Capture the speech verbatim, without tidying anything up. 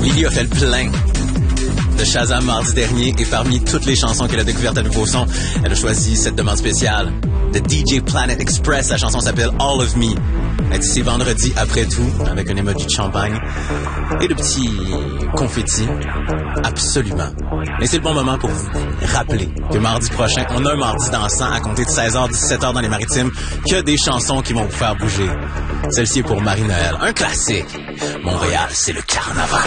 Lily a fait le plein de Shazam mardi dernier et parmi toutes les chansons qu'elle a découvertes à Nouveau Son, elle a choisi cette demande spéciale de D J Planet Express. La chanson s'appelle All of Me. Elle dit c'est vendredi après tout, avec un emoji de champagne et de petits confettis. Absolument. Mais c'est le bon moment pour vous rappeler que mardi prochain, on a un mardi dansant à compter de seize heures, dix-sept heures dans les Maritimes, que des chansons qui vont vous faire bouger. Celle-ci est pour Marie-Noël. Un classique. Montréal, c'est le carnaval.